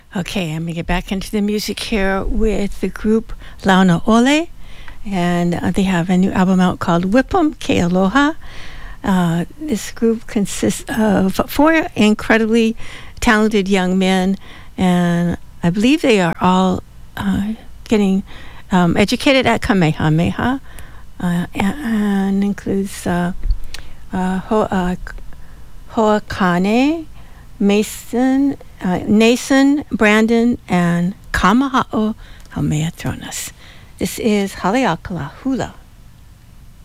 Okay, I'm going to get back into the music here with the group Launa Ole, and they have a new album out called Whip'em Ke Aloha. This group consists of 4 incredibly talented young men, and I believe they are all getting educated at Kamehameha, and includes Ho'okane, Mason, Nason, Brandon, and Kamaha'o Haumea Tronas. This is Haleakala Hula.